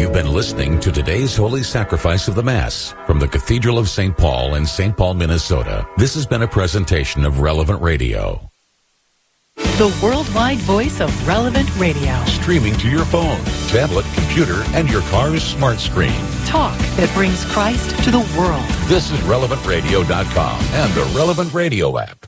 You've been listening to today's Holy Sacrifice of the Mass from the Cathedral of St. Paul in St. Paul, Minnesota. This has been a presentation of Relevant Radio. The worldwide voice of Relevant Radio. Streaming to your phone, tablet, computer, and your car's smart screen. Talk that brings Christ to the world. This is RelevantRadio.com and the Relevant Radio app.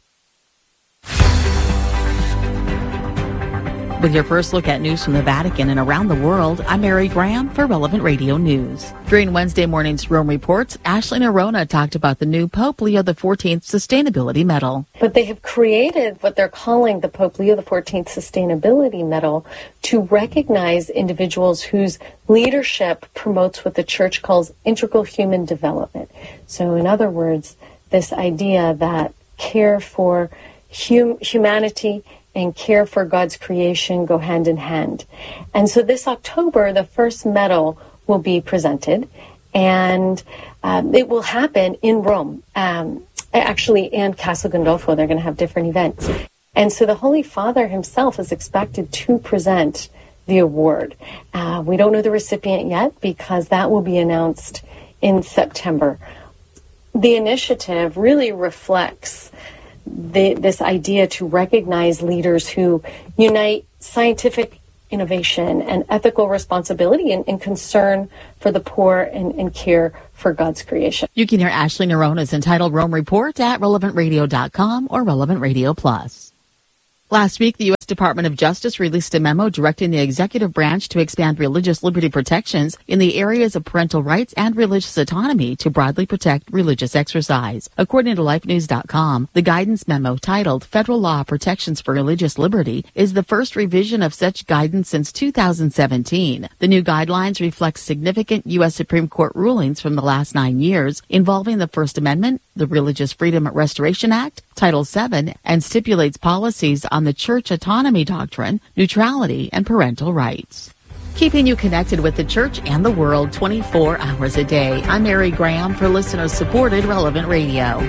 With your first look at news from the Vatican and around the world, I'm Mary Graham for Relevant Radio News. During Wednesday morning's Rome Reports, Ashley Nerona talked about the new Pope Leo XIV Sustainability Medal. But they have created what they're calling the Pope Leo XIV Sustainability Medal to recognize individuals whose leadership promotes what the Church calls integral human development. So in other words, this idea that care for humanity and care for God's creation go hand in hand. And so this October, the first medal will be presented, and it will happen in Rome, actually, and Castel Gandolfo. They're going to have different events. And so the Holy Father himself is expected to present the award. We don't know the recipient yet because that will be announced in September. The initiative really reflects this idea to recognize leaders who unite scientific innovation and ethical responsibility and concern for the poor and care for God's creation. You can hear Ashley Nerona's entitled Rome Report at RelevantRadio.com or Relevant Radio Plus. Last week, the U.S. Department of Justice released a memo directing the executive branch to expand religious liberty protections in the areas of parental rights and religious autonomy to broadly protect religious exercise. According to LifeNews.com, the guidance memo titled Federal Law Protections for Religious Liberty is the first revision of such guidance since 2017. The new guidelines reflect significant U.S. Supreme Court rulings from the last 9 years involving the First Amendment, the Religious Freedom Restoration Act, Title VII, and stipulates policies on the church autonomy doctrine, neutrality, and parental rights. Keeping you connected with the church and the world 24 hours a day. I'm Mary Graham for listener-supported Relevant Radio.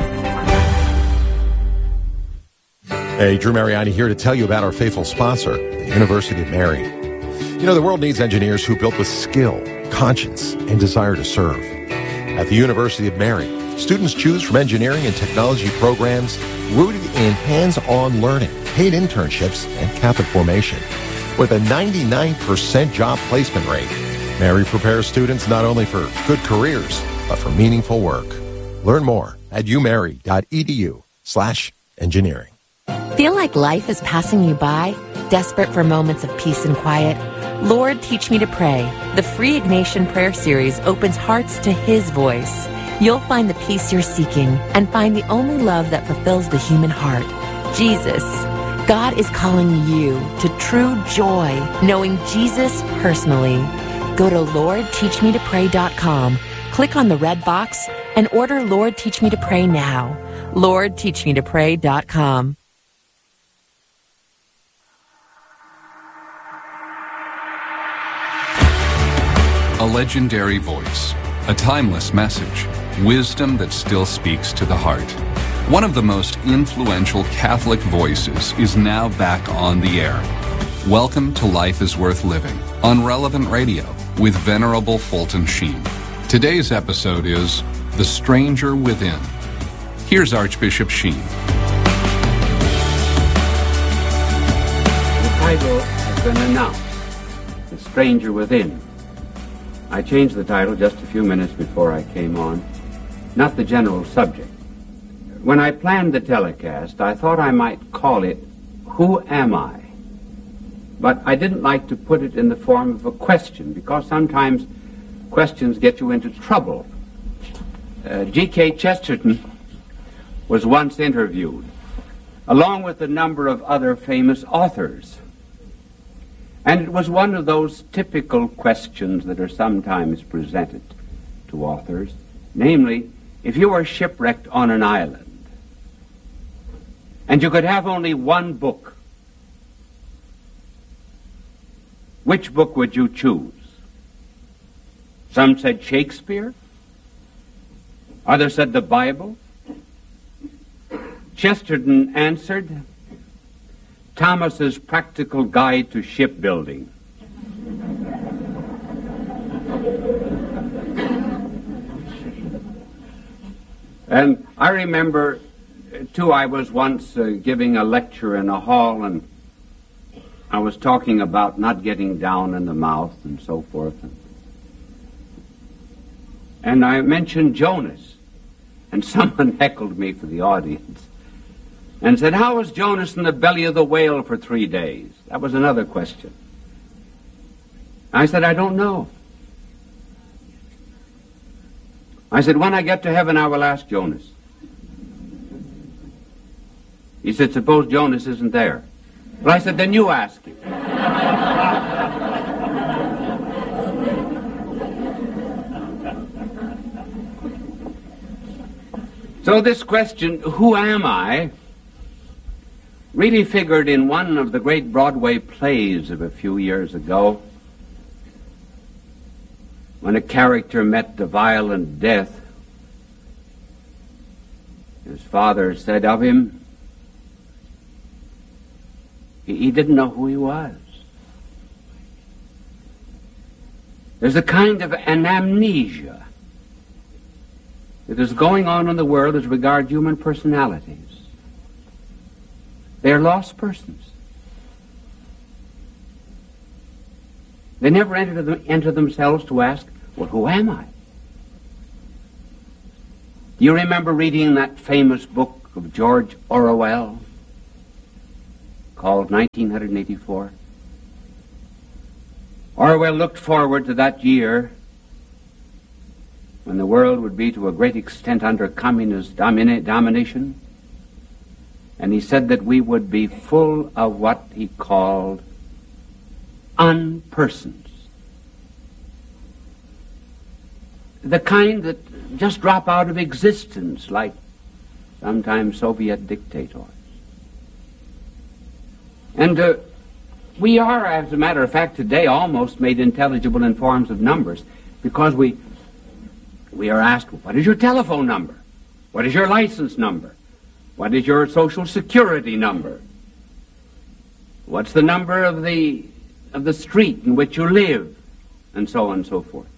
Hey, Drew Mariani here to tell you about our faithful sponsor, the University of Mary. You know, the world needs engineers who built with skill, conscience, and desire to serve. At the University of Mary, students choose from engineering and technology programs rooted in hands-on learning, paid internships, and Catholic formation. With a 99% job placement rate, Mary prepares students not only for good careers, but for meaningful work. Learn more at umary.edu/engineering. Feel like life is passing you by? Desperate for moments of peace and quiet? Lord, Teach Me to Pray. The free Ignatian prayer series opens hearts to His voice. You'll find the peace you're seeking and find the only love that fulfills the human heart, Jesus. God is calling you to true joy, knowing Jesus personally. Go to LordTeachMeToPray.com, click on the red box, and order Lord Teach Me to Pray now. LordTeachMeToPray.com. A legendary voice, a timeless message, wisdom that still speaks to the heart. One of the most influential Catholic voices is now back on the air. Welcome to Life is Worth Living on Relevant Radio with Venerable Fulton Sheen. Today's episode is The Stranger Within. Here's Archbishop Sheen. The title has been announced, The Stranger Within. I changed the title just a few minutes before I came on, not the general subject. When I planned the telecast, I thought I might call it, Who Am I? But I didn't like to put it in the form of a question, because sometimes questions get you into trouble. G.K. Chesterton was once interviewed, along with a number of other famous authors. And it was one of those typical questions that are sometimes presented to authors, namely, if you were shipwrecked on an island, and you could have only one book, which book would you choose? Some said Shakespeare. Others said the Bible. Chesterton answered, Thomas's Practical Guide to Shipbuilding. And I remember, too, I was once giving a lecture in a hall, and I was talking about not getting down in the mouth and so forth. And I mentioned Jonas, and someone heckled me for the audience and said, how was Jonas in the belly of the whale for 3 days? That was another question. I said, I don't know. I said, when I get to heaven, I will ask Jonas. He said, suppose Jonas isn't there. Well, I said, then you ask him. So this question, who am I, really figured in one of the great Broadway plays of a few years ago, when a character met the violent death. His father said of him, he didn't know who he was. There's a kind of an amnesia that is going on in the world as regards human personalities. They are lost persons. They never enter themselves to ask, well, who am I? Do you remember reading that famous book of George Orwell called 1984? Orwell looked forward to that year when the world would be to a great extent under communist domination, and he said that we would be full of what he called unpersons. The kind that just drop out of existence like sometimes Soviet dictators. And we are, as a matter of fact, today almost made intelligible in forms of numbers because we are asked, what is your telephone number? What is your license number? What is your social security number? What's the number of the street in which you live? And so on and so forth.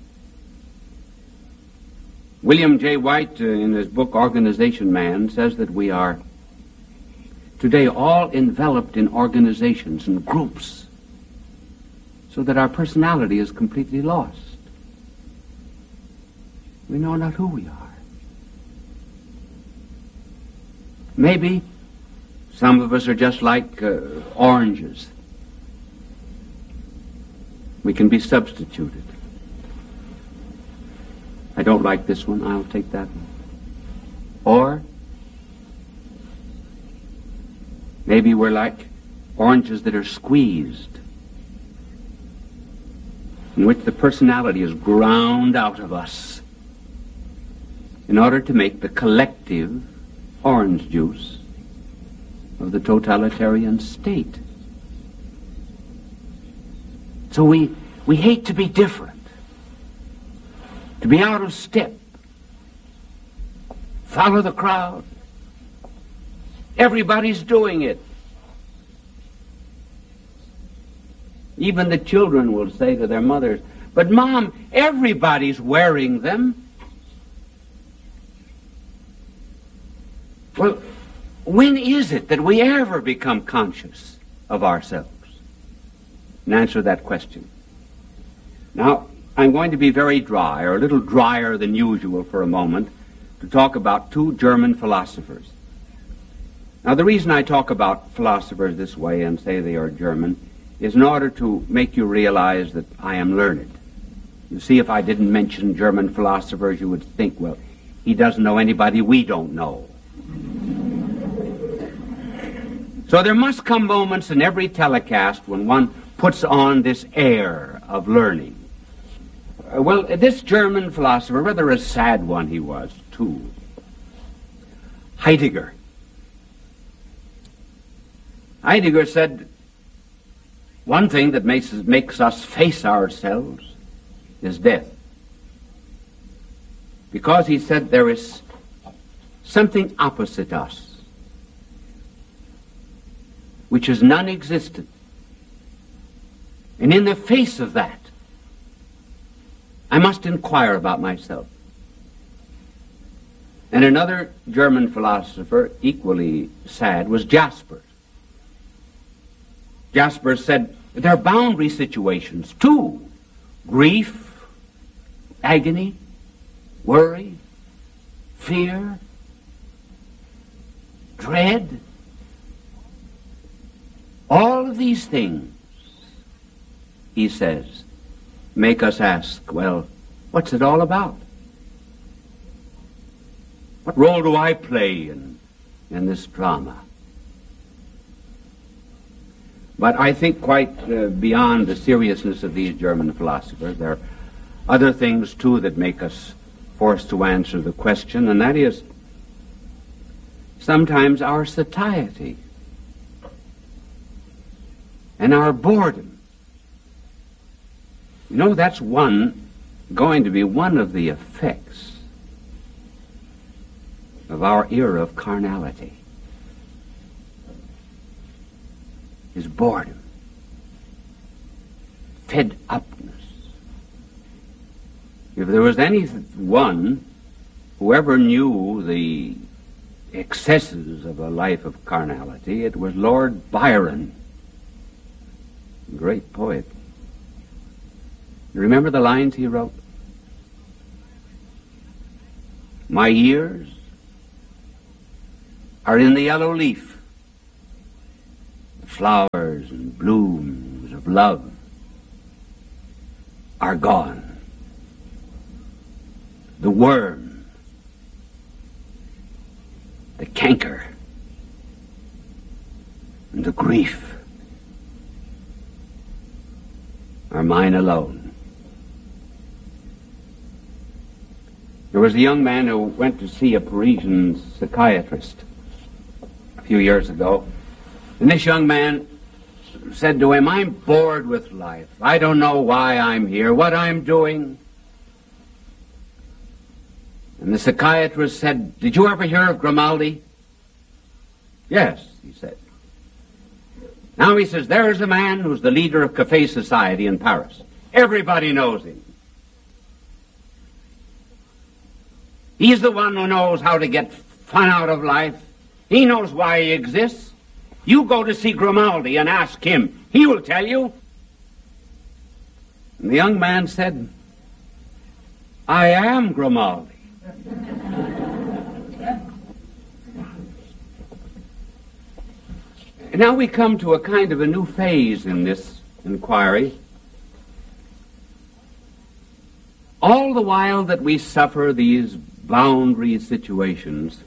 William J. White, in his book Organization Man, says that we are today all enveloped in organizations and groups, so that our personality is completely lost. We know not who we are. Maybe some of us are just like oranges. We can be substituted. I don't like this one, I'll take that one. Or maybe we're like oranges that are squeezed, in which the personality is ground out of us in order to make the collective orange juice of the totalitarian state. So we hate to be different, to be out of step, follow the crowd. Everybody's doing it. Even the children will say to their mothers, but Mom, everybody's wearing them. Well, when is it that we ever become conscious of ourselves? And answer that question. Now, I'm going to be very dry, or a little drier than usual for a moment, to talk about two German philosophers. Now, the reason I talk about philosophers this way and say they are German is in order to make you realize that I am learned. You see, if I didn't mention German philosophers, you would think, well, he doesn't know anybody we don't know. So there must come moments in every telecast when one puts on this air of learning. Well, this German philosopher, rather a sad one he was, too. Heidegger. Heidegger said, one thing that makes us face ourselves is death. Because he said there is something opposite us, which is non-existent. And in the face of that, I must inquire about myself. And another German philosopher, equally sad, was Jaspers. Jaspers said, there are boundary situations too. Grief, agony, worry, fear, dread. All of these things, he says, make us ask, well, what's it all about? What role do I play in this drama? But I think quite beyond the seriousness of these German philosophers, there are other things, too, that make us forced to answer the question, and that is sometimes our satiety and our boredom. You know, that's going to be one of the effects of our era of carnality. Is boredom, fed upness. If there was anyone who ever knew the excesses of a life of carnality, it was Lord Byron, a great poet. You remember the lines he wrote? My years are in the yellow leaf. Flowers and blooms of love are gone. The worm, the canker, and the grief are mine alone. There was a young man who went to see a Parisian psychiatrist a few years ago. And this young man said to him, I'm bored with life. I don't know why I'm here, what I'm doing. And the psychiatrist said, did you ever hear of Grimaldi? Yes, he said. Now he says, there's a man who's the leader of Café Society in Paris. Everybody knows him. He's the one who knows how to get fun out of life. He knows why he exists. You go to see Grimaldi and ask him. He will tell you. And the young man said, I am Grimaldi. And now we come to a kind of a new phase in this inquiry. All the while that we suffer these boundary situations,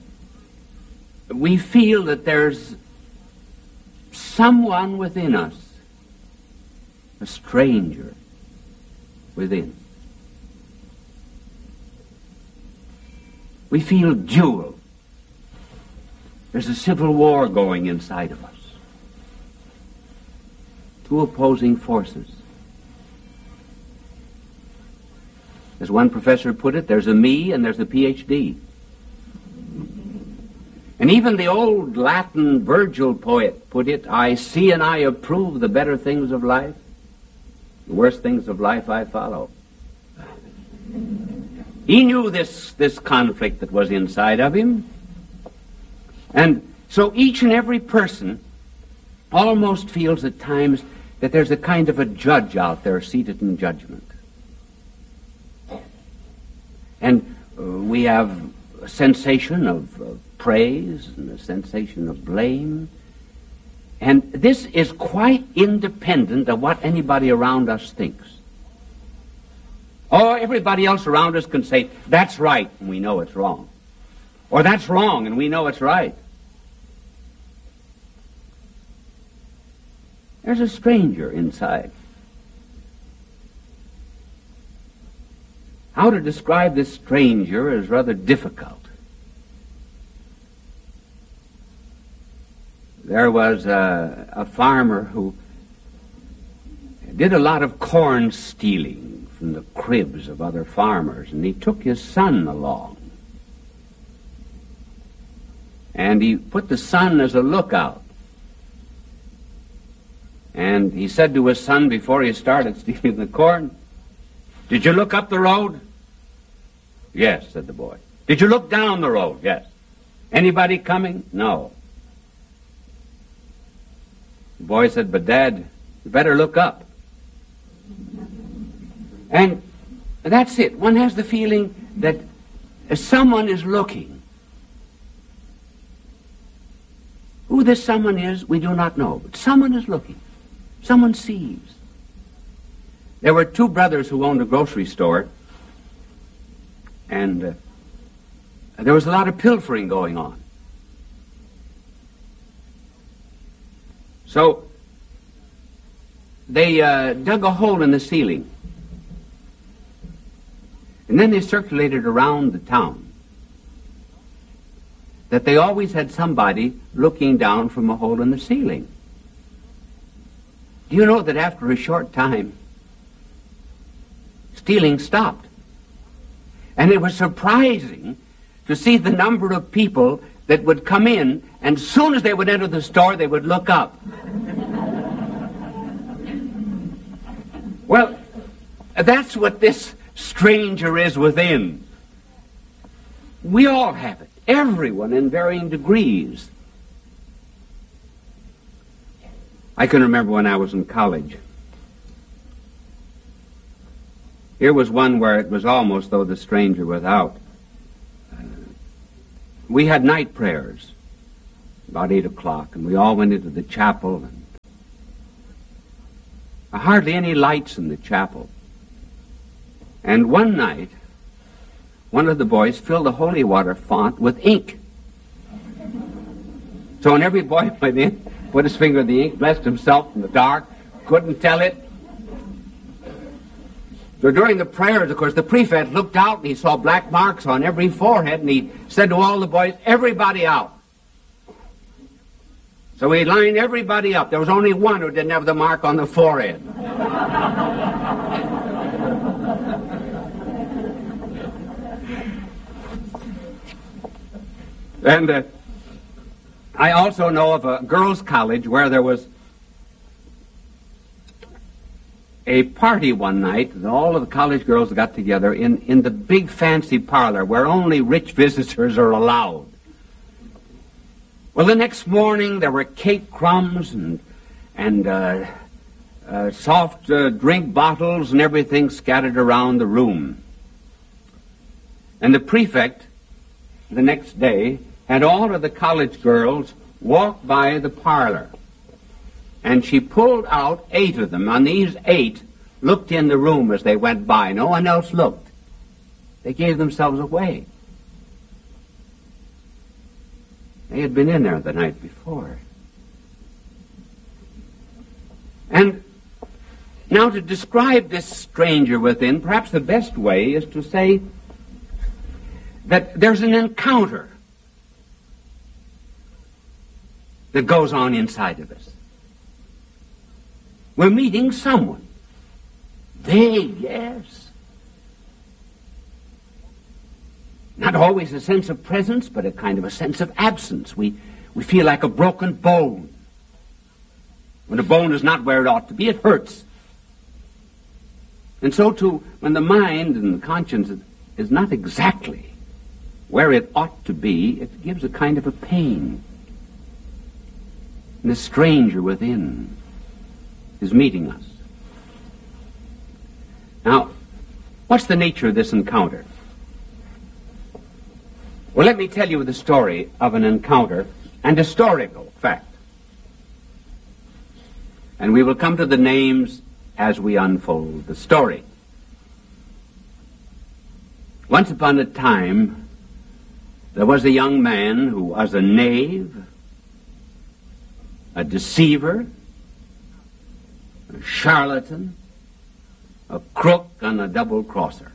we feel that there's someone within us, a stranger within. We feel dual. There's a civil war going inside of us. Two opposing forces. As one professor put it, there's a me and there's a PhD. And even the old Latin Virgil poet put it, I see and I approve the better things of life. The worst things of life I follow. He knew this conflict that was inside of him. And so each and every person almost feels at times that there's a kind of a judge out there seated in judgment. And we have a sensation of praise and a sensation of blame. And this is quite independent of what anybody around us thinks. Oh, everybody else around us can say, that's right, and we know it's wrong. Or that's wrong, and we know it's right. There's a stranger inside. How to describe this stranger is rather difficult. There was a farmer who did a lot of corn stealing from the cribs of other farmers, and he took his son along. And he put the son as a lookout. And he said to his son before he started stealing the corn, did you look up the road? Yes, said the boy. Did you look down the road? Yes. Anybody coming? No. The boy said, but Dad, you better look up. And that's it. One has the feeling that someone is looking. Who this someone is, we do not know. But someone is looking. Someone sees. There were two brothers who owned a grocery store, and there was a lot of pilfering going on. So they dug a hole in the ceiling, and then they circulated around the town that they always had somebody looking down from a hole in the ceiling. Do you know that after a short time, stealing stopped? And it was surprising to see the number of people that would come in, and as soon as they would enter the store, they would look up. Well, that's what this stranger is within. We all have it, everyone in varying degrees. I can remember when I was in college. Here was one where it was almost though the stranger without. We had night prayers about 8 o'clock, and we all went into the chapel, and hardly any lights in the chapel. And one night, one of the boys filled a holy water font with ink. So when every boy went in, put his finger in the ink, blessed himself in the dark, couldn't tell it. So during the prayers, of course, the prefect looked out and he saw black marks on every forehead, and he said to all the boys, everybody out. So he lined everybody up. There was only one who didn't have the mark on the forehead. And I also know of a girls' college where there was a party one night, and all of the college girls got together in the big fancy parlor where only rich visitors are allowed. Well, the next morning there were cake crumbs and soft drink bottles and everything scattered around the room. And the prefect, the next day, had all of the college girls walk by the parlor. And she pulled out 8 of them. On these 8 looked in the room as they went by. No one else looked. They gave themselves away. They had been in there the night before. And now to describe this stranger within, perhaps the best way is to say that there's an encounter that goes on inside of us. We're meeting someone. They, yes. Not always a sense of presence, but a kind of a sense of absence. We feel like a broken bone. When a bone is not where it ought to be, it hurts. And so too, when the mind and the conscience is not exactly where it ought to be, it gives a kind of a pain. And the stranger within is meeting us. Now, what's the nature of this encounter? Well, let me tell you the story of an encounter and historical fact. And we will come to the names as we unfold the story. Once upon a time, there was a young man who was a knave, a deceiver, a charlatan, a crook, and a double-crosser.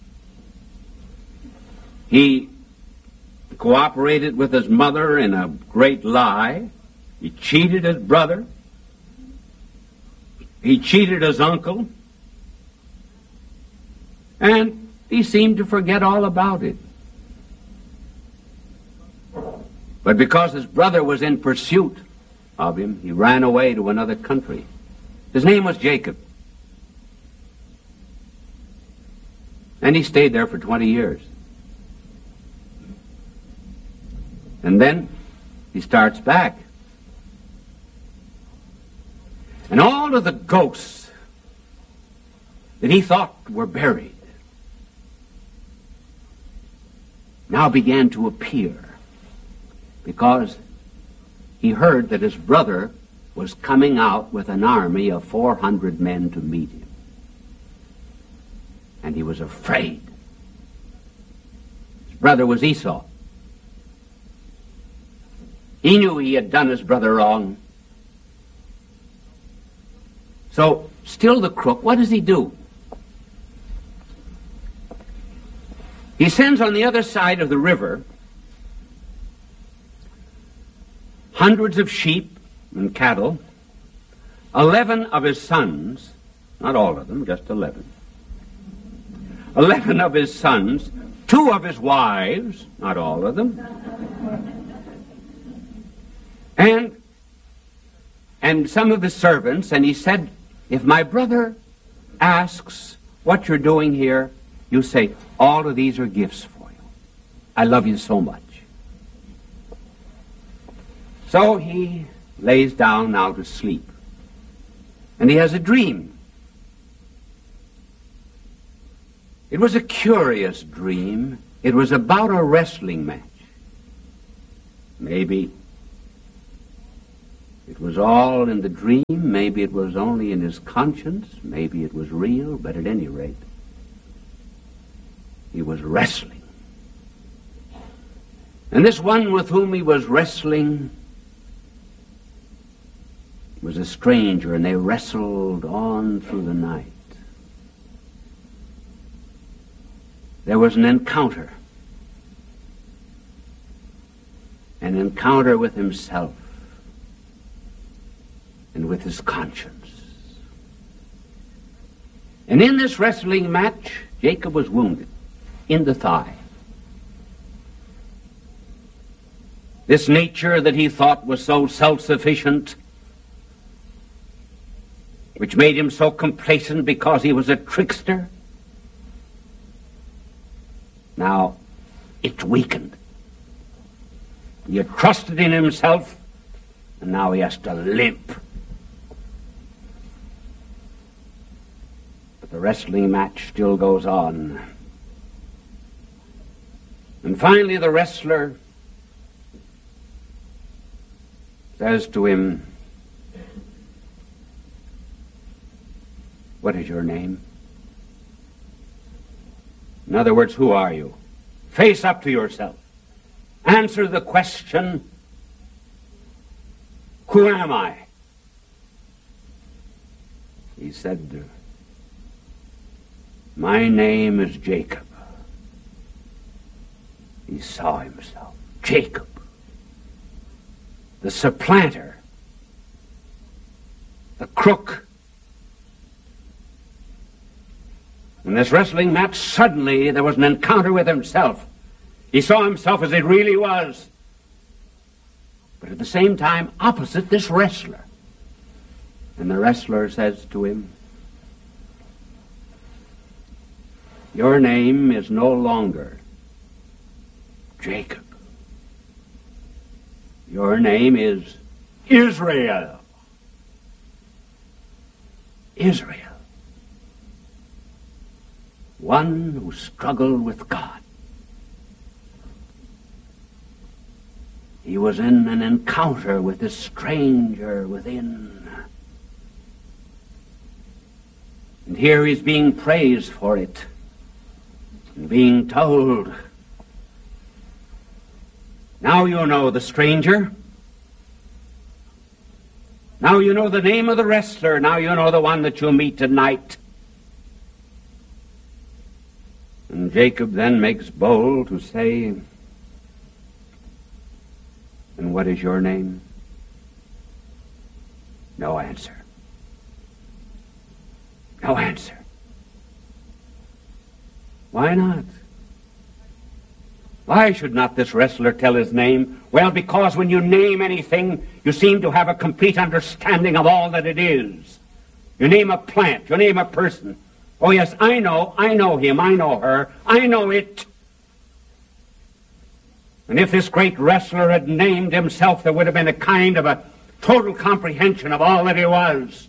He cooperated with his mother in a great lie. He cheated his brother. He cheated his uncle. And he seemed to forget all about it. But because his brother was in pursuit of him, he ran away to another country. His name was Jacob. And he stayed there for 20 years. And then he starts back. And all of the ghosts that he thought were buried now began to appear, because he heard that his brother was coming out with an army of 400 men to meet him. And he was afraid. His brother was Esau. He knew he had done his brother wrong. So, still the crook, what does he do? He sends on the other side of the river hundreds of sheep and cattle, 11 of his sons, not all of them, just 11. 11 of his sons, 2 of his wives, not all of them, and some of his servants, and he said, if my brother asks what you're doing here, you say, all of these are gifts for you. I love you so much. So he lays down now to sleep. And he has a dream. It was a curious dream. It was about a wrestling match. Maybe it was all in the dream. Maybe it was only in his conscience. Maybe it was real. But at any rate, he was wrestling. And this one with whom he was wrestling was a stranger, and they wrestled on through the night. There was an encounter with himself and with his conscience. And in this wrestling match, Jacob was wounded in the thigh. This nature that he thought was so self-sufficient, which made him so complacent because he was a trickster, now it's weakened. He had trusted in himself, and now he has to limp. But the wrestling match still goes on. And finally the wrestler says to him, what is your name? In other words, who are you? Face up to yourself. Answer the question, who am I? He said, my name is Jacob. He saw himself. Jacob, the supplanter, the crook. In this wrestling match, suddenly there was an encounter with himself. He saw himself as it really was, but at the same time opposite this wrestler. And the wrestler says to him, your name is no longer Jacob. Your name is Israel. Israel. One who struggled with God. He was in an encounter with this stranger within. And here he's being praised for it. And being told, now you know the stranger. Now you know the name of the wrestler. Now you know the one that you'll meet tonight. And Jacob then makes bold to say, and what is your name? No answer. No answer. Why not? Why should not this wrestler tell his name? Well, because when you name anything, you seem to have a complete understanding of all that it is. You name a plant, you name a person. Oh yes, I know him, I know her, I know it. And if this great wrestler had named himself, there would have been a kind of a total comprehension of all that he was.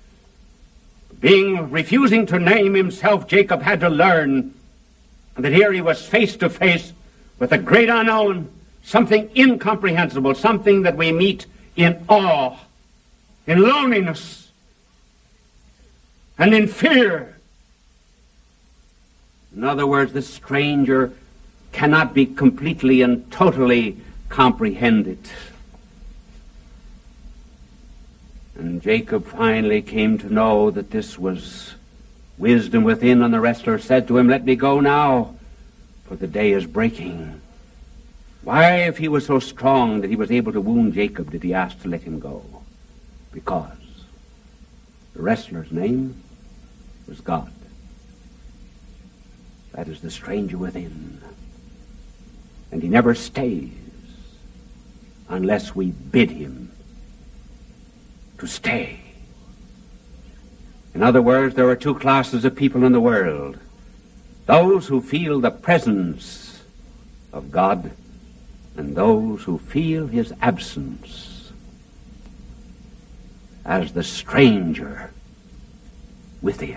Refusing to name himself, Jacob had to learn that here he was face to face with a great unknown, something incomprehensible, something that we meet in awe, in loneliness, and in fear. In other words, the stranger cannot be completely and totally comprehended. And Jacob finally came to know that this was wisdom within, and the wrestler said to him, "Let me go now, for the day is breaking." Why, if he was so strong that he was able to wound Jacob, did he ask to let him go? Because the wrestler's name was God. That is the stranger within. And he never stays unless we bid him to stay. In other words, there are two classes of people in the world. Those who feel the presence of God and those who feel his absence as the stranger within.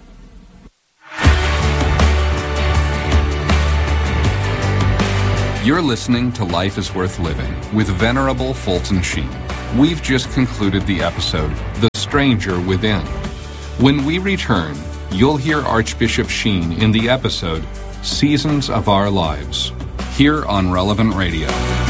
You're listening to Life is Worth Living with Venerable Fulton Sheen. We've just concluded the episode, The Stranger Within. When we return, you'll hear Archbishop Sheen in the episode, Seasons of Our Lives, here on Relevant Radio.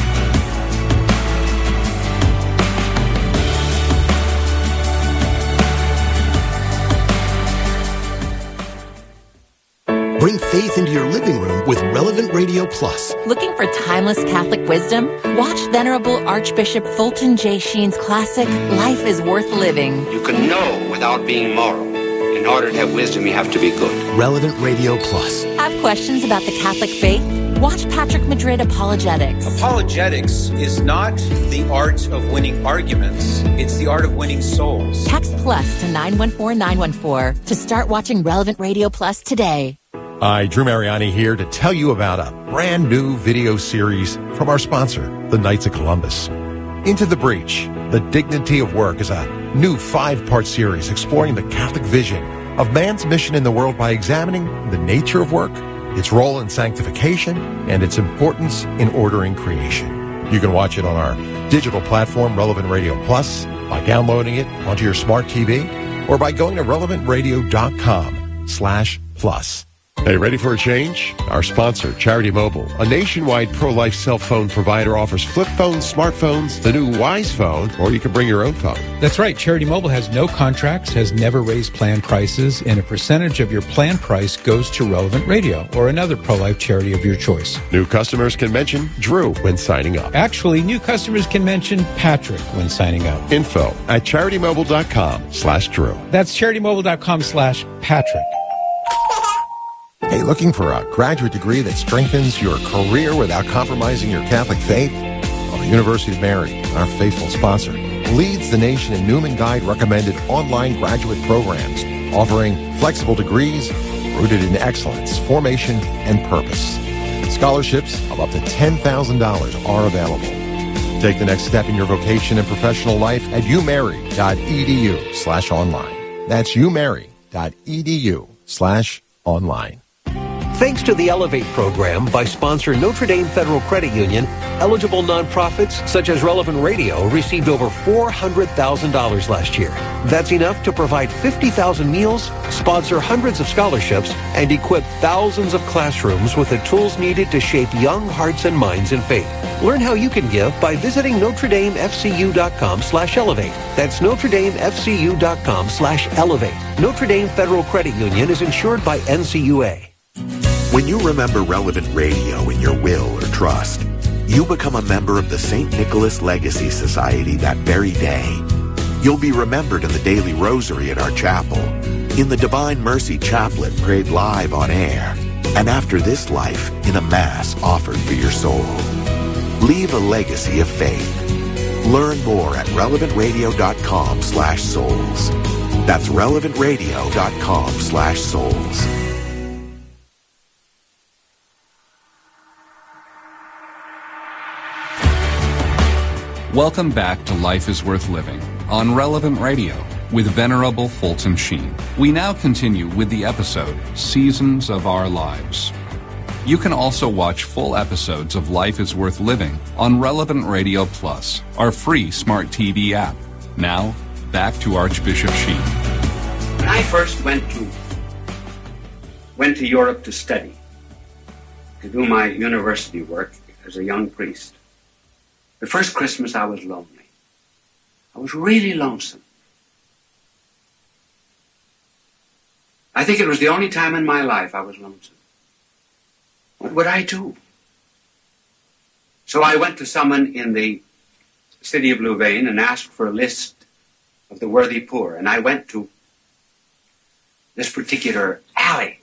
Bring faith into your living room with Relevant Radio Plus. Looking for timeless Catholic wisdom? Watch Venerable Archbishop Fulton J. Sheen's classic, Life is Worth Living. You can know without being moral. In order to have wisdom, you have to be good. Relevant Radio Plus. Have questions about the Catholic faith? Watch Patrick Madrid Apologetics. Apologetics is not the art of winning arguments. It's the art of winning souls. Text plus to 914-914 to start watching Relevant Radio Plus today. Hi, Drew Mariani here to tell you about a brand new video series from our sponsor, the Knights of Columbus. Into the Breach, The Dignity of Work is a new 5-part series exploring the Catholic vision of man's mission in the world by examining the nature of work, its role in sanctification, and its importance in ordering creation. You can watch it on our digital platform, Relevant Radio Plus, by downloading it onto your smart TV, or by going to relevantradio.com/plus. Hey, ready for a change? Our sponsor, Charity Mobile, a nationwide pro-life cell phone provider, offers flip phones, smartphones, the new Wise phone, or you can bring your own phone. That's right. Charity Mobile has no contracts, has never raised plan prices, and a percentage of your plan price goes to Relevant Radio or another pro-life charity of your choice. New customers can mention Drew when signing up. Actually, new customers can mention Patrick when signing up. Info at CharityMobile.com/Drew. That's CharityMobile.com/Patrick. Hey, looking for a graduate degree that strengthens your career without compromising your Catholic faith? Well, the University of Mary, our faithful sponsor, leads the nation in Newman Guide recommended online graduate programs, offering flexible degrees rooted in excellence, formation, and purpose. Scholarships of up to $10,000 are available. Take the next step in your vocation and professional life at umary.edu/online. That's umary.edu/online. Thanks to the Elevate program by sponsor Notre Dame Federal Credit Union, eligible nonprofits such as Relevant Radio received over $400,000 last year. That's enough to provide 50,000 meals, sponsor hundreds of scholarships, and equip thousands of classrooms with the tools needed to shape young hearts and minds in faith. Learn how you can give by visiting NotreDameFCU.com/elevate. That's NotreDameFCU.com/elevate. Notre Dame Federal Credit Union is insured by NCUA. When you remember Relevant Radio in your will or trust, you become a member of the St. Nicholas Legacy Society that very day. You'll be remembered in the daily rosary at our chapel, in the Divine Mercy Chaplet prayed live on air, and after this life in a Mass offered for your soul. Leave a legacy of faith. Learn more at relevantradio.com/souls. That's relevantradio.com/souls. Welcome back to Life is Worth Living on Relevant Radio with Venerable Fulton Sheen. We now continue with the episode, Seasons of Our Lives. You can also watch full episodes of Life is Worth Living on Relevant Radio Plus, our free smart TV app. Now, back to Archbishop Sheen. When I first went to Europe to study, to do my university work as a young priest, the first Christmas I was lonely. I was really lonesome. I think it was the only time in my life I was lonesome. What would I do? So I went to someone in the city of Louvain and asked for a list of the worthy poor. And I went to this particular alley.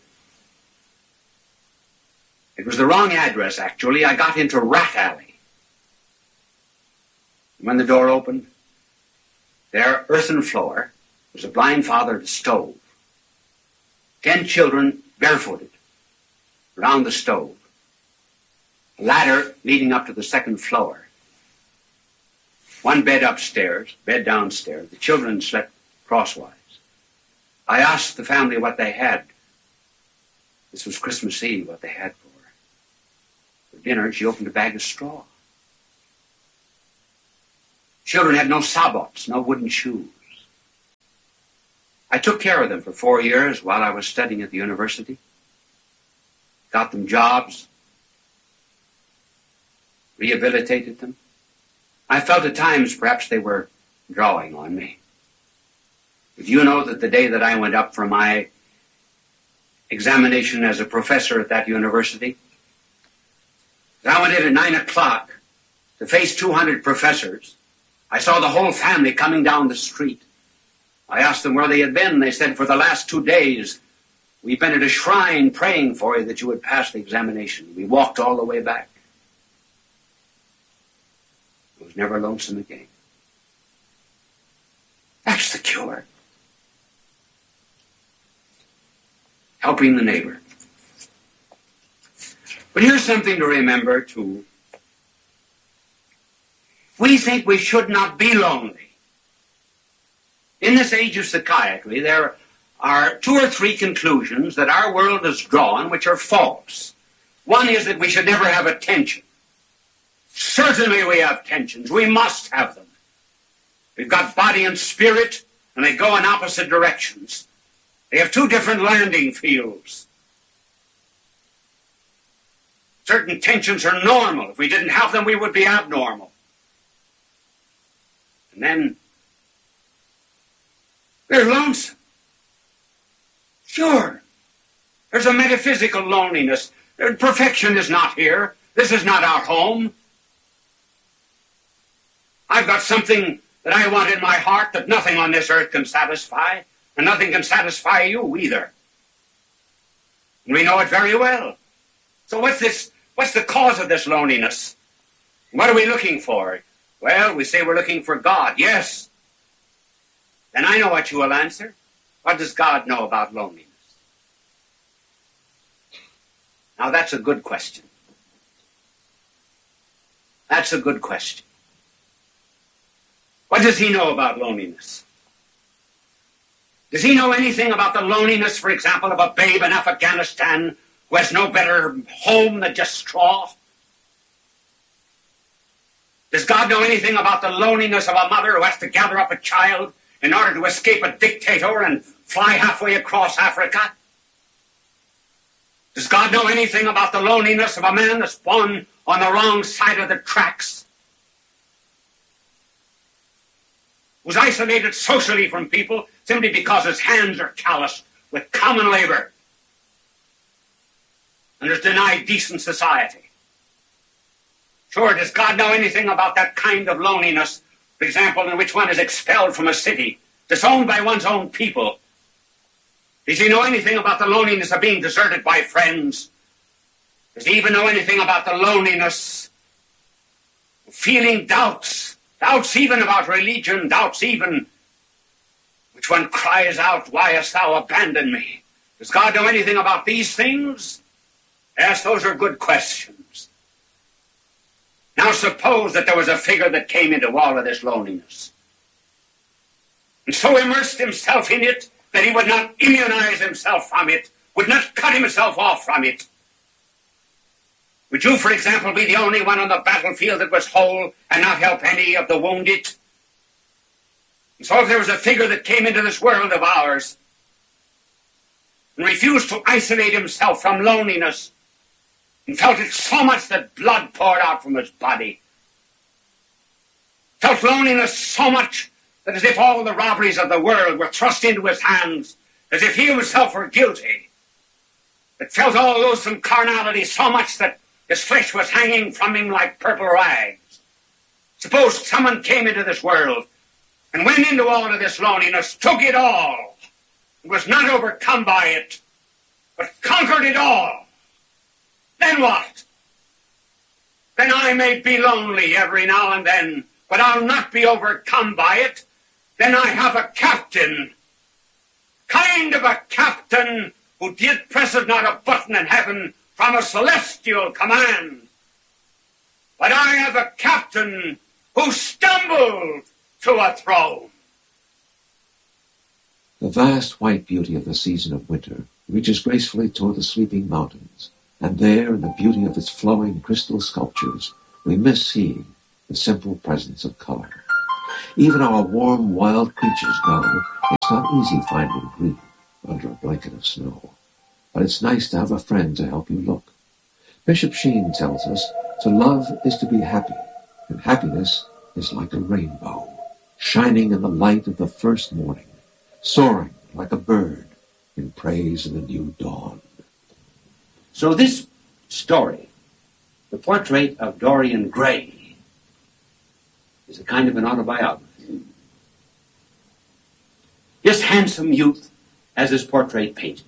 It was the wrong address, actually. I got into Rat Alley. When the door opened, there, earthen floor, was a blind father at a stove. 10 children barefooted around the stove. A ladder leading up to the second floor. One bed upstairs, bed downstairs. The children slept crosswise. I asked the family what they had. This was Christmas Eve, what they had for dinner. She opened a bag of straw. Children had no sabots, no wooden shoes. I took care of them for 4 years while I was studying at the university. Got them jobs. Rehabilitated them. I felt at times perhaps they were drawing on me. But you know that the day that I went up for my examination as a professor at that university, I went in at 9 o'clock to face 200 professors. I saw the whole family coming down the street. I asked them where they had been. They said, for the last 2 days, we've been at a shrine praying for you that you would pass the examination. We walked all the way back. I was never lonesome again. That's the cure. Helping the neighbor. But here's something to remember, too. We think we should not be lonely. In this age of psychiatry, there are 2 or 3 conclusions that our world has drawn which are false. One is that we should never have a tension. Certainly we have tensions. We must have them. We've got body and spirit, and they go in opposite directions. They have 2 different landing fields. Certain tensions are normal. If we didn't have them, we would be abnormal. And then we're lonesome. Sure. There's a metaphysical loneliness. Perfection is not here. This is not our home. I've got something that I want in my heart that nothing on this earth can satisfy, and nothing can satisfy you either. And we know it very well. So what's the cause of this loneliness? What are we looking for? Well, we say we're looking for God. Yes. Then I know what you will answer. What does God know about loneliness? Now that's a good question. That's a good question. What does he know about loneliness? Does he know anything about the loneliness, for example, of a babe in Afghanistan who has no better home than just straw? Does God know anything about the loneliness of a mother who has to gather up a child in order to escape a dictator and fly halfway across Africa? Does God know anything about the loneliness of a man that's born on the wrong side of the tracks? Who's isolated socially from people simply because his hands are calloused with common labor and is denied decent society? Sure, does God know anything about that kind of loneliness, for example, in which one is expelled from a city, disowned by one's own people? Does he know anything about the loneliness of being deserted by friends? Does he even know anything about the loneliness of feeling doubts? Doubts even about religion, doubts even which one cries out, "Why hast thou abandoned me?" Does God know anything about these things? Yes, those are good questions. Now suppose that there was a figure that came into all of this loneliness, and so immersed himself in it that he would not immunize himself from it, would not cut himself off from it. Would you, for example, be the only one on the battlefield that was whole and not help any of the wounded? And so if there was a figure that came into this world of ours and refused to isolate himself from loneliness and felt it so much that blood poured out from his body, felt loneliness so much that as if all the robberies of the world were thrust into his hands, as if he himself were guilty, that felt all loathsome carnality so much that his flesh was hanging from him like purple rags. Suppose someone came into this world and went into all of this loneliness, took it all, and was not overcome by it, but conquered it all. Then what? Then I may be lonely every now and then, but I'll not be overcome by it. Then I have a captain, kind of a captain who did presses not a button in heaven from a celestial command. But I have a captain who stumbled to a throne. The vast white beauty of the season of winter reaches gracefully toward the sleeping mountains, and there, in the beauty of its flowing crystal sculptures, we miss seeing the simple presence of color. Even our warm, wild creatures know it's not easy finding green under a blanket of snow, but it's nice to have a friend to help you look. Bishop Sheen tells us to love is to be happy, and happiness is like a rainbow, shining in the light of the first morning, soaring like a bird in praise of the new dawn. So this story, the portrait of Dorian Gray, is a kind of an autobiography. This handsome youth has his portrait painted.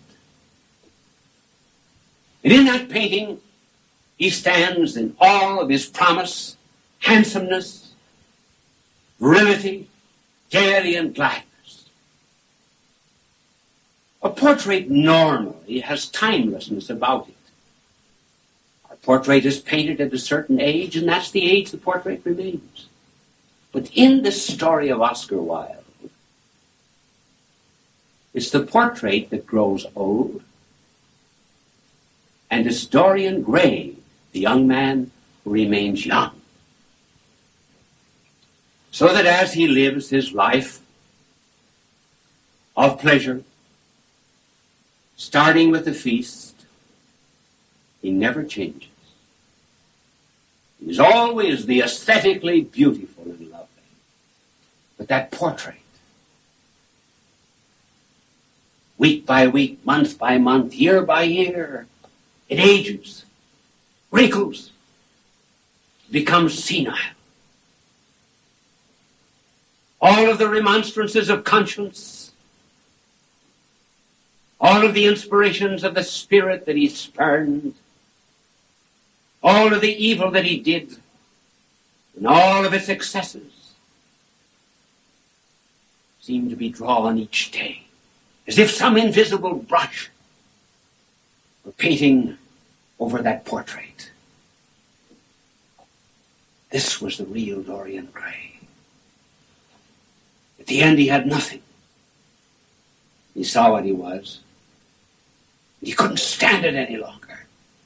And in that painting, he stands in all of his promise, handsomeness, virility, gaiety, and gladness. A portrait normally has timelessness about it. Our portrait is painted at a certain age, and that's the age the portrait remains. But in this story of Oscar Wilde, it's the portrait that grows old, and it's Dorian Gray, the young man who remains young. So that as he lives his life of pleasure, starting with the feast, he never changes. He's always the aesthetically beautiful and lovely. But that portrait, week by week, month by month, year by year, it ages, wrinkles, becomes senile. All of the remonstrances of conscience, all of the inspirations of the spirit that he spurned, all of the evil that he did, and all of its excesses seem to be drawn each day, as if some invisible brush were painting over that portrait. This was the real Dorian Gray. At the end, he had nothing. He saw what he was. He couldn't stand it any longer.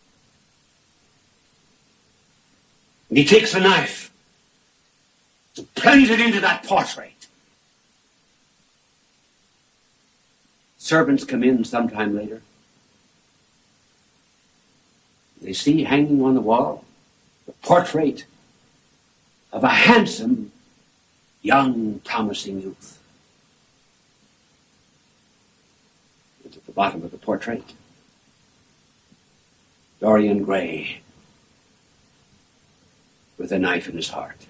And he takes a knife to plunge it into that portrait. Servants come in sometime later. They see hanging on the wall the portrait of a handsome, young, promising youth. And at the bottom of the portrait, Dorian Gray with a knife in his heart.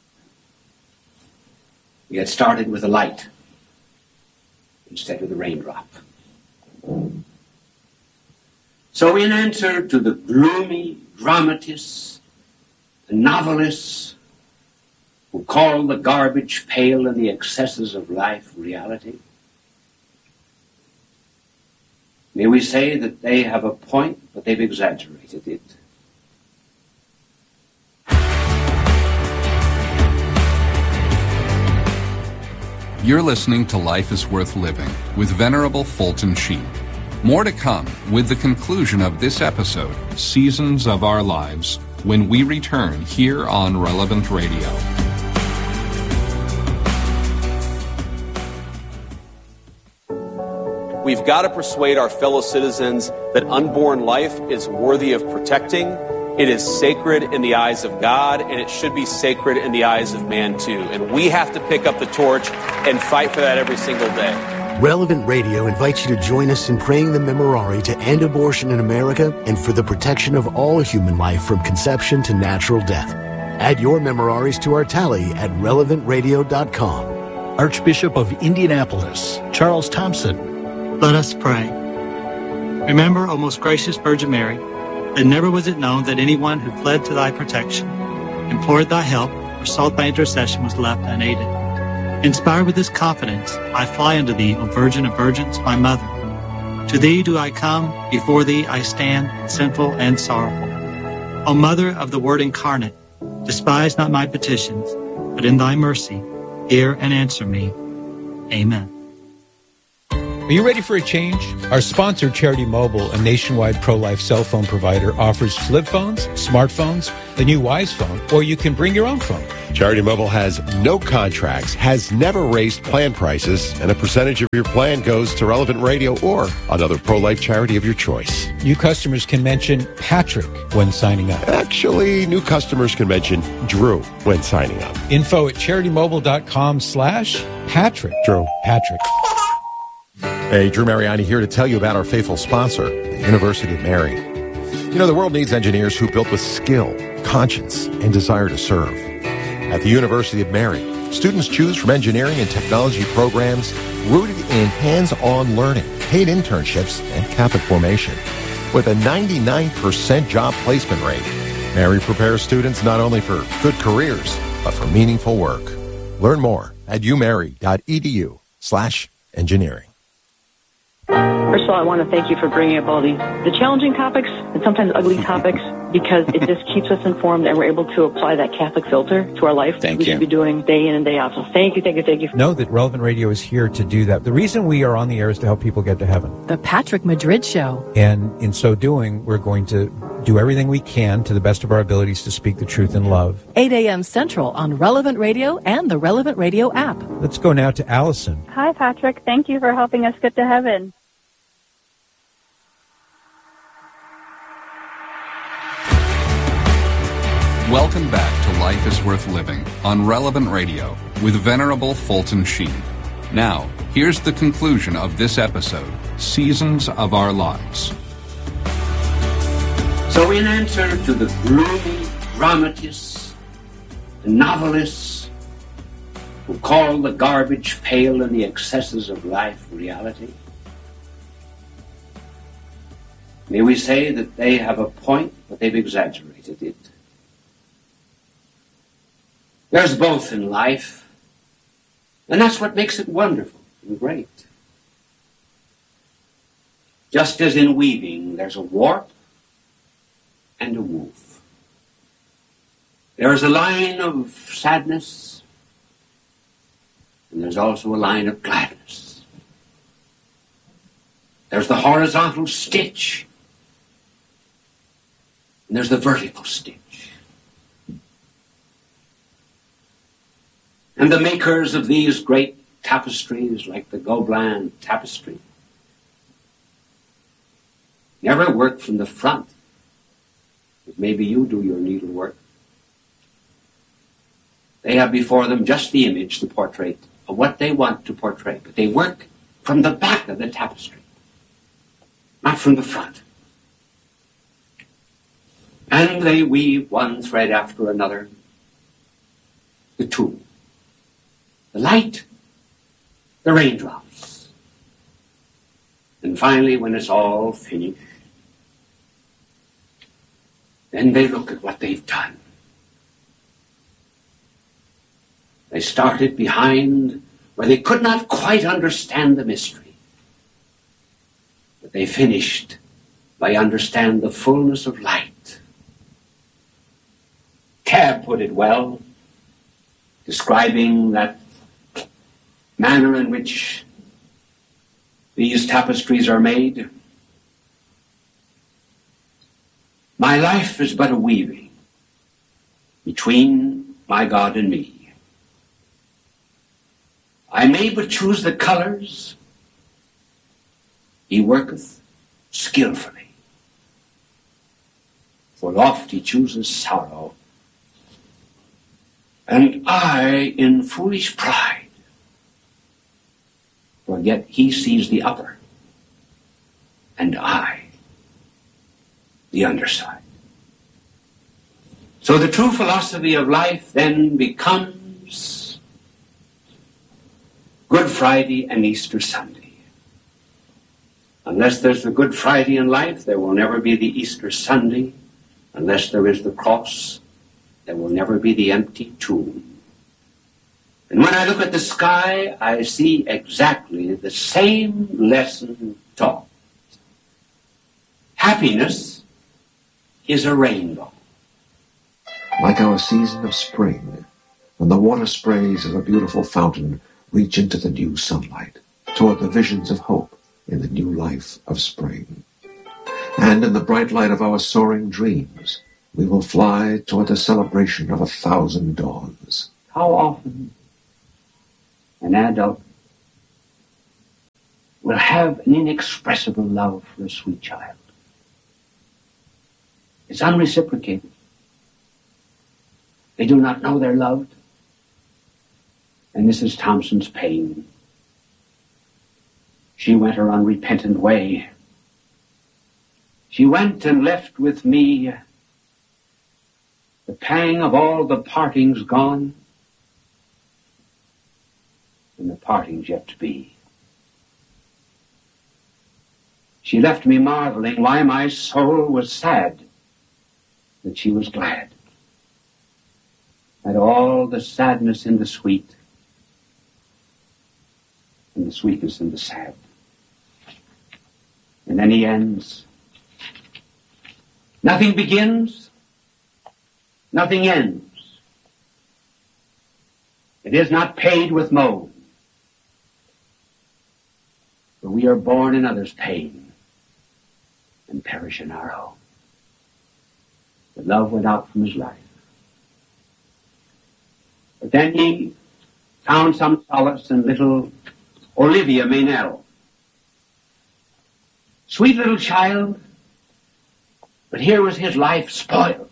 He had started with a light instead of the raindrop. So in answer to the gloomy dramatists and novelists who call the garbage pail and the excesses of life reality, may we say that they have a point, but they've exaggerated it. You're listening to Life is Worth Living with Venerable Fulton Sheen. More to come with the conclusion of this episode, Seasons of Our Lives, when we return here on Relevant Radio. We've got to persuade our fellow citizens that unborn life is worthy of protecting. It is sacred in the eyes of God, and it should be sacred in the eyes of man, too. And we have to pick up the torch and fight for that every single day. Relevant Radio invites you to join us in praying the Memorare to end abortion in America and for the protection of all human life from conception to natural death. Add your Memoraries to our tally at relevantradio.com. Archbishop of Indianapolis, Charles Thompson. Let us pray. Remember, O most gracious Virgin Mary, that never was it known that anyone who fled to thy protection, implored thy help, or sought thy intercession was left unaided. Inspired with this confidence, I fly unto thee, O Virgin of Virgins, my mother. To thee do I come, before thee I stand, sinful and sorrowful. O Mother of the Word incarnate, despise not my petitions, but in thy mercy hear and answer me. Amen. Are you ready for a change? Our sponsor, Charity Mobile, a nationwide pro-life cell phone provider, offers flip phones, smartphones, the new Wise phone, or you can bring your own phone. Charity Mobile has no contracts, has never raised plan prices, and a percentage of your plan goes to Relevant Radio or another pro-life charity of your choice. New customers can mention Patrick when signing up. Actually, new customers can mention Drew when signing up. Info at CharityMobile.com/Patrick. Drew. Patrick. Hey, Drew Mariani here to tell you about our faithful sponsor, the University of Mary. You know, the world needs engineers who built with skill, conscience, and desire to serve. At the University of Mary, students choose from engineering and technology programs rooted in hands-on learning, paid internships, and Catholic formation. With a 99% job placement rate, Mary prepares students not only for good careers, but for meaningful work. Learn more at umary.edu/engineering. First of all, I want to thank you for bringing up all the challenging topics and sometimes ugly topics, because it just keeps us informed and we're able to apply that Catholic filter to our life. Thank you. We should be doing day in and day out. So thank you. Know that Relevant Radio is here to do that. The reason we are on the air is to help people get to heaven. The Patrick Madrid Show. And in so doing, we're going to do everything we can to the best of our abilities to speak the truth in love. 8 a.m. Central on Relevant Radio and the Relevant Radio app. Let's go now to Allison. Hi, Patrick. Thank you for helping us get to heaven. Welcome back to Life is Worth Living on Relevant Radio with Venerable Fulton Sheen. Now, here's the conclusion of this episode, Seasons of Our Lives. So in answer to the gloomy dramatists and novelists who call the garbage pail and the excesses of life reality, may we say that they have a point, but they've exaggerated it. There's both in life, and that's what makes it wonderful and great. Just as in weaving, there's a warp and a woof. There's a line of sadness, and there's also a line of gladness. There's the horizontal stitch, and there's the vertical stitch. And the makers of these great tapestries, like the Gobelin tapestry, never work from the front, as maybe you do your needlework. They have before them just the image, the portrait of what they want to portray, but they work from the back of the tapestry, not from the front. And they weave one thread after another, the tool, the light, the raindrops. And finally, when it's all finished, then they look at what they've done. They started behind where they could not quite understand the mystery, but they finished by understand the fullness of light. Cab put it well, describing that manner in which these tapestries are made. My life is but a weaving between my God and me. I may but choose the colors. He worketh skillfully. For oft he chooses sorrow, and I, in foolish pride, forget he sees the upper, and I, the underside. So the true philosophy of life then becomes Good Friday and Easter Sunday. Unless there's the Good Friday in life, there will never be the Easter Sunday. Unless there is the cross, there will never be the empty tomb. And when I look at the sky, I see exactly the same lesson taught. Happiness is a rainbow. Like our season of spring, when the water sprays of a beautiful fountain reach into the new sunlight, toward the visions of hope in the new life of spring. And in the bright light of our soaring dreams, we will fly toward the celebration of 1,000 dawns. How often an adult will have an inexpressible love for a sweet child. It's unreciprocated. They do not know they're loved. And Mrs. Thompson's pain. She went her unrepentant way. She went and left with me the pang of all the partings gone, and the partings yet to be. She left me marveling why my soul was sad, that she was glad. Had all the sadness in the sweet, and the sweetness in the sad. And then he ends. Nothing begins, nothing ends. It is not paid with moan. For we are born in others' pain and perish in our own. But love went out from his life. But then he found some solace in little Olivia Meynell. Sweet little child, but here was his life spoiled.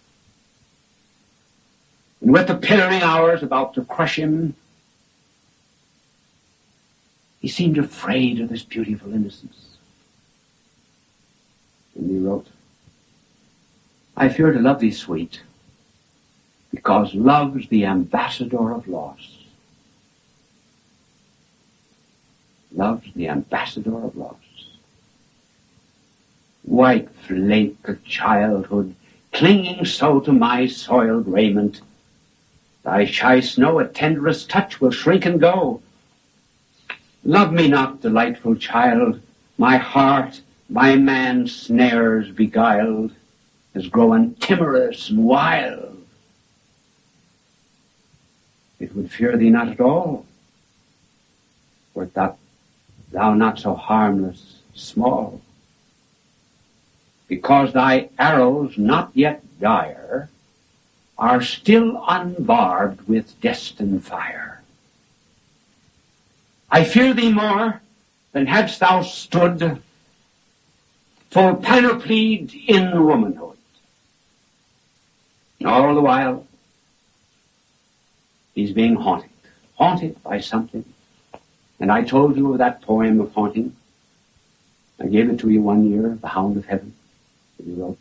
And with the pillaring hours about to crush him, he seemed afraid of this beautiful innocence. And he wrote, I fear to love thee, sweet, because love's the ambassador of loss. Love's the ambassador of loss. White flake of childhood, clinging so to my soiled raiment, thy shy snow at tenderest touch will shrink and go. Love me not, delightful child, my heart, by man's snares beguiled, has grown timorous and wild. It would fear thee not at all, wert thou not so harmless, small. Because thy arrows, not yet dire, are still unbarbed with destined fire. I fear thee more than hadst thou stood full panoplied in womanhood. And all the while, he's being haunted by something. And I told you of that poem of haunting. I gave it to you one year, The Hound of Heaven, that he wrote.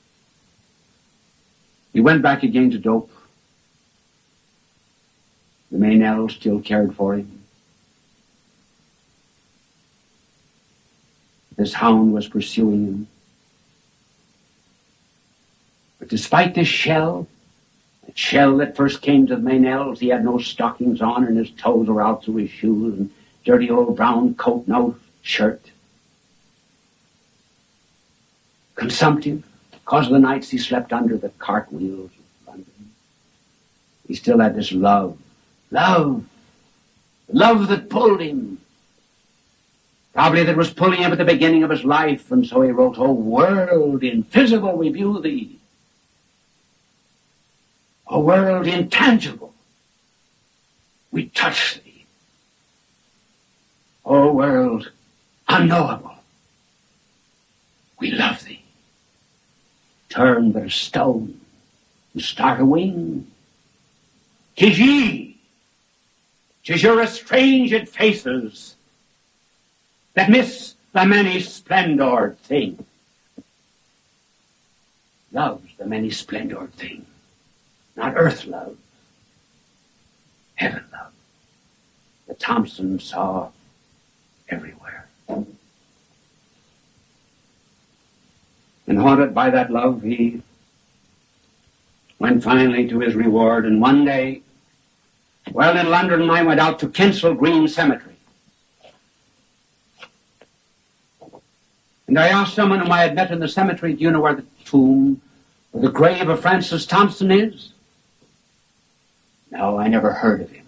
He went back again to dope. The Meynell still cared for him. This hound was pursuing him. But despite this shell, that shell that first came to the Meynells, he had no stockings on and his toes were out through his shoes and dirty old brown coat, no shirt. Consumptive, because of the nights he slept under the cart wheels of London. He still had this love, the love that pulled him. Probably that was pulling him at the beginning of his life, and so he wrote, O world invisible, we view thee. O world intangible, we touch thee. O world unknowable, we love thee. Turn but a stone and start a wing. 'Tis ye, 'tis your estranged faces that miss the many-splendored thing. Love's the many-splendored thing, not earth love, heaven love, that Thompson saw everywhere. And haunted by that love, he went finally to his reward, and one day, while in London, I went out to Kensal Green Cemetery. And I asked someone whom I had met in the cemetery, do you know where the tomb or the grave of Francis Thompson is? No, I never heard of him.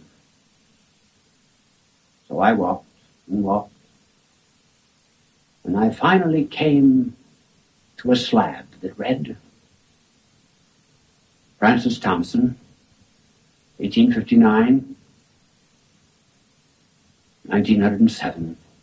So I walked and walked, and I finally came to a slab that read, Francis Thompson, 1859, 1907,